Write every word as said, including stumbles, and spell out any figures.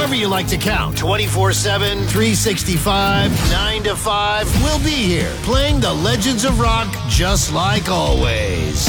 whatever you like to count. twenty-four seven, three sixty-five, nine to five. We'll be here playing the legends of rock just like always.